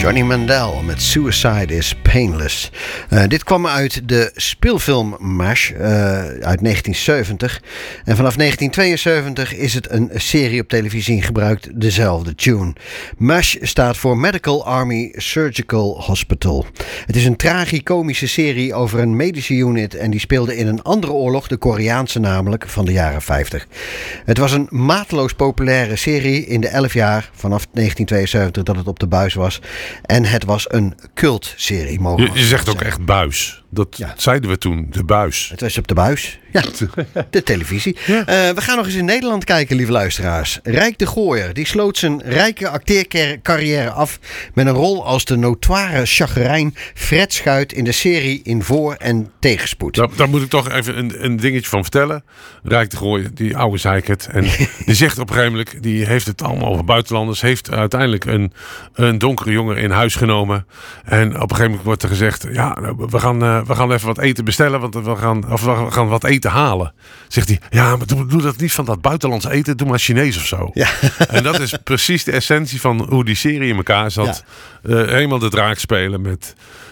Johnny Mandel met Suicide is Painless. Dit kwam uit de speelfilm MASH uit 1970. En vanaf 1972 is het een serie op televisie gebruikt dezelfde tune. MASH staat voor Medical Army Surgical Hospital. Het is een tragicomische serie over een medische unit en die speelde in een andere oorlog, de Koreaanse namelijk, van de jaren 50. Het was een mateloos populaire serie in de 11 jaar vanaf 1972 dat het op de buis was. En het was een cultserie. Je zegt ook echt buis. Dat zeiden we toen, de buis. Het was op de buis. Ja, de televisie. Ja. We gaan nog eens in Nederland kijken, lieve luisteraars. Rijk de Gooier, die sloot zijn rijke acteercarrière af met een rol als de notoire chagrijn Fred Schuit in de serie In Voor- en Tegenspoed. Daar moet ik toch even een dingetje van vertellen. Rijk de Gooier, die oude zeikert. En die zegt op een gegeven moment, die heeft het allemaal over buitenlanders. Heeft uiteindelijk een donkere jongen in huis genomen. En op een gegeven moment wordt er gezegd, ja, we gaan even wat eten bestellen, want we gaan wat eten halen. Zegt hij, ja, maar doe dat niet van dat buitenlands eten, doe maar Chinees of zo. Ja. En dat is precies de essentie van hoe die serie in elkaar zat. Ja. Helemaal de draak spelen met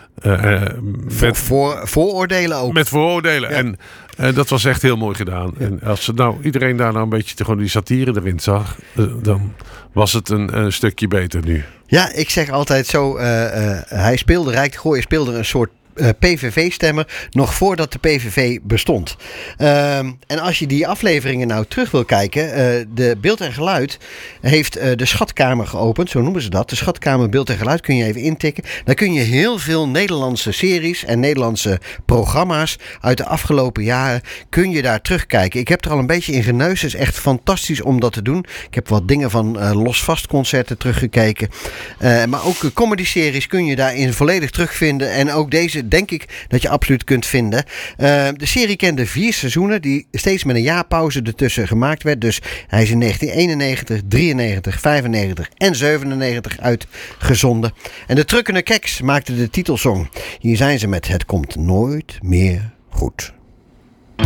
vooroordelen ook. Met vooroordelen. Ja. En dat was echt heel mooi gedaan. Ja. En als iedereen daar nou een beetje gewoon die satire erin zag, dan was het een stukje beter nu. Ja, ik zeg altijd zo, hij speelde, Rijk de Gooier speelde een soort PVV-stemmer nog voordat de PVV bestond. En als je die afleveringen nou terug wil kijken, de Beeld en Geluid heeft de Schatkamer geopend, zo noemen ze dat. De Schatkamer Beeld en Geluid kun je even intikken. Daar kun je heel veel Nederlandse series en Nederlandse programma's uit de afgelopen jaren kun je daar terugkijken. Ik heb er al een beetje in geneusd. Het is echt fantastisch om dat te doen. Ik heb wat dingen van Los Vast concerten teruggekeken. Maar ook comedy-series kun je daarin volledig terugvinden. En ook deze denk ik dat je absoluut kunt vinden. De serie kende 4 seizoenen die steeds met een jaarpauze ertussen gemaakt werd. Dus hij is in 1991, 93, 95 en 97 uitgezonden. En de Trukkende Keks maakte de titelsong. Hier zijn ze met Het komt nooit meer goed.